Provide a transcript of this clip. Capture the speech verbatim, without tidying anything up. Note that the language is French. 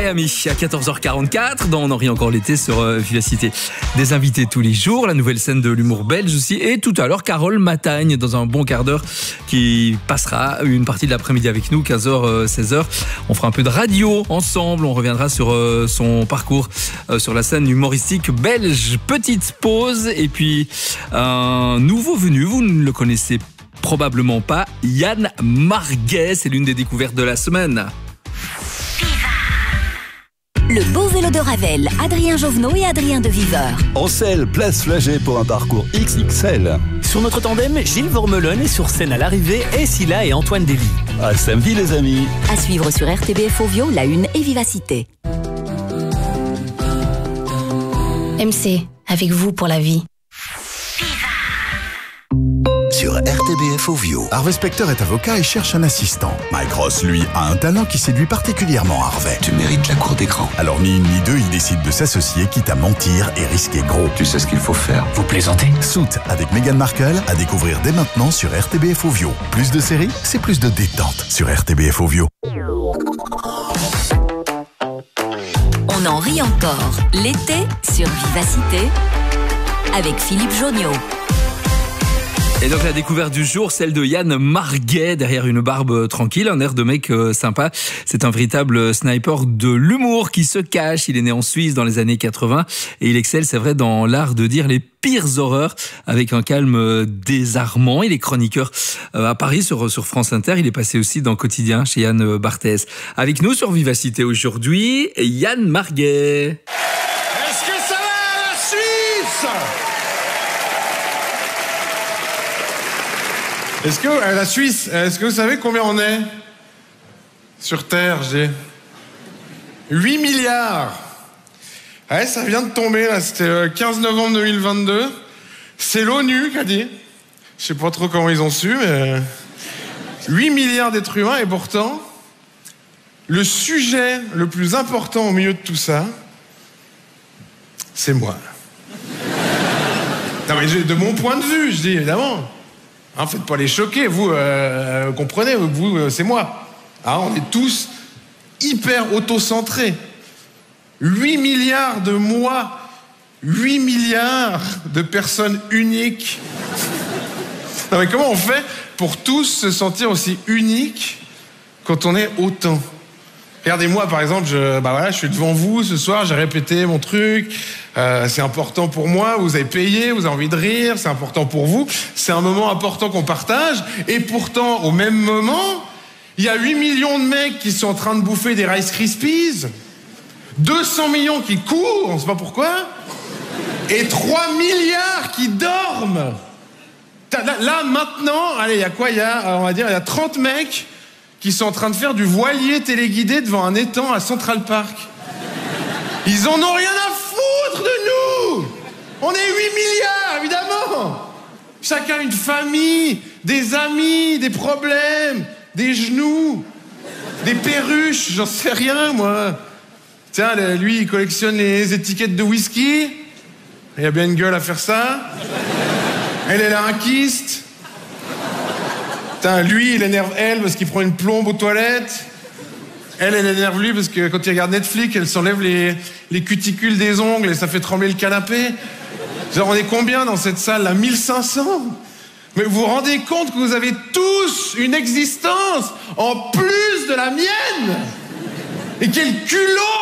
Amis, à quatorze heures quarante-quatre, dans On en rit encore l'été sur euh, Vivacité. Des invités tous les jours, la nouvelle scène de l'humour belge aussi, et tout à l'heure, Carole Matagne, dans un bon quart d'heure, qui passera une partie de l'après-midi avec nous, quinze heures, seize heures. On fera un peu de radio ensemble, on reviendra sur euh, son parcours euh, sur la scène humoristique belge. Petite pause, et puis un nouveau venu, vous ne le connaissez probablement pas, Yann Marguet, c'est l'une des découvertes de la semaine. Le beau vélo de Ravel, Adrien Jovenot et Adrien de Viveur. En selle, place Flagey pour un parcours X X L. Sur notre tandem, Gilles Vormelon est sur scène à l'arrivée et Silla et Antoine Dévy. À samedi les amis. À suivre sur R T B F Ovio, La Une et Vivacité. M C, avec vous pour la vie. Sur R T B F Ovio. Harvey Specter est avocat et cherche un assistant. Mike Ross, lui, a un talent qui séduit particulièrement Harvey. Tu mérites la cour d'écran. Alors ni une ni deux, ils décident de s'associer, quitte à mentir et risquer gros. Tu sais ce qu'il faut faire. Vous plaisantez? Suits avec Meghan Markle à découvrir dès maintenant sur R T B F Ovio. Plus de séries, c'est plus de détente sur R T B F Ovio. On en rit encore l'été sur Vivacité avec Philippe Jonniot. Et donc la découverte du jour, celle de Yann Marguet, derrière une barbe tranquille, un air de mec euh, sympa. C'est un véritable sniper de l'humour qui se cache. Il est né en Suisse dans les années quatre-vingts et il excelle, c'est vrai, dans l'art de dire les pires horreurs avec un calme désarmant. Il est chroniqueur euh, à Paris sur, sur France Inter. Il est passé aussi dans Quotidien chez Yann Barthès. Avec nous sur Vivacité aujourd'hui, Yann Marguet. Est-ce que ça va la Suisse ? Est-ce que euh, la Suisse, est-ce que vous savez combien on est sur Terre, j'ai huit milliards. Ouais, ça vient de tomber là, c'était le quinze novembre deux mille vingt-deux. C'est l'ONU qui a dit. Je sais pas trop comment ils ont su, mais huit milliards d'êtres humains, et pourtant le sujet le plus important au milieu de tout ça, c'est moi. Non mais de mon point de vue, je dis évidemment. Hein, faites pas les choquer, vous euh, comprenez, vous euh, c'est moi. Hein, on est tous hyper autocentrés. huit milliards de moi, huit milliards de personnes uniques. Non mais comment on fait pour tous se sentir aussi uniques quand on est autant? Regardez-moi par exemple, je, bah voilà, je suis devant vous ce soir, j'ai répété mon truc, euh, c'est important pour moi, vous avez payé, vous avez envie de rire, c'est important pour vous, c'est un moment important qu'on partage, et pourtant au même moment, il y a huit millions de mecs qui sont en train de bouffer des Rice Krispies, deux cents millions qui courent, on ne sait pas pourquoi, et trois milliards qui dorment. Là, là maintenant, allez, il y a quoi? Il y a, on va dire, il y a trente mecs qui sont en train de faire du voilier téléguidé devant un étang à Central Park. Ils en ont rien à foutre de nous. On est huit milliards, évidemment. Chacun une famille, des amis, des problèmes, des genoux, des perruches, j'en sais rien, moi. Tiens, lui, il collectionne les étiquettes de whisky. Il a bien une gueule à faire ça. Elle, elle a un kyste. Putain, lui, il énerve elle parce qu'il prend une plombe aux toilettes. Elle, elle énerve lui parce que quand il regarde Netflix, elle s'enlève les, les cuticules des ongles et ça fait trembler le canapé. Genre, on est combien dans cette salle là? mille cinq cents. Mais vous vous rendez compte que vous avez tous une existence en plus de la mienne? Et quel culot